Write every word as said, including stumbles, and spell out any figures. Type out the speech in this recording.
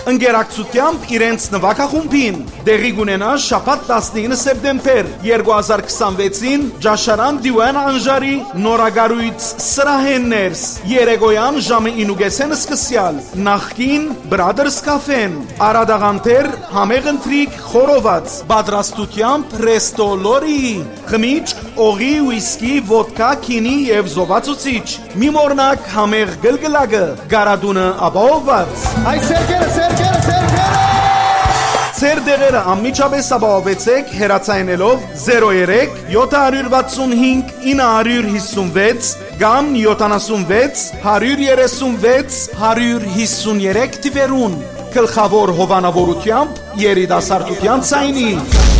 ընկերակցությամբ իրենց նվագախումբին։ Դեղի կունենա շաբաթ տասնինը սեպտեմբեր երկու հազար քսանվեցին Ջաշարան Դիվան Անժարի նորագարույց սրահեններս երեկոյան ժամը ինուգեսեն սկսյալ նախքին Brothers Cafe-ն Արադաղանտեր համեղ ընթրիք խորոված պատրաստությամբ Resto Lori խմիչք օղի ուիսկի ոդկա քինի եւ զովացուցիչ մի մորնակ համեղ գլգլակը գարադունը ապահովված Այ սերկերը սերկերը սերկերը Ձեր դեղերը անմիջապես ապահովեցեք հեռացայնելով zero three seven six five nine five six կամ յոթանասունվեց հարյուր երեսունվեց հարյուր հիսուներեք թվերուն գլխավոր հովանավորությամբ երիտասարդության ցայնի